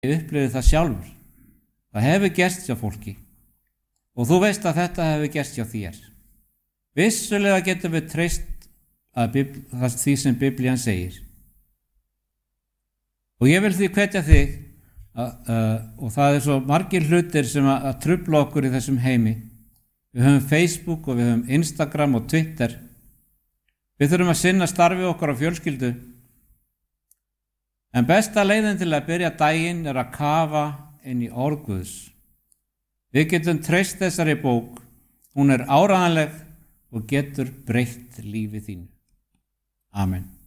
Ég upplifði það sjálfur. Það hefur gerst hjá fólki og þú veist að þetta hefur gerst hjá þér. Vissulega getum við treyst því sem Biblían segir. Og ég vil því hvetja þig og það svo margir hlutir sem að trufla okkur í þessum heimi. Við höfum Facebook og við höfum Instagram og Twitter. Við þurfum að sinna starfi okkar á fjölskyldu. En besta leiðin til að byrja daginn er að kafa inn í orð Guðs. Við getum treyst þessari bók. Hún er áreiðanleg og getur breytt lífi þínu. Amen.